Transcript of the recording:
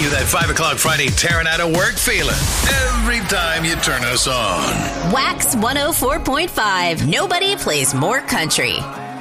you that 5 o'clock Friday tearing out of work feeling every time you turn us on. Wax 104.5. Nobody plays more country.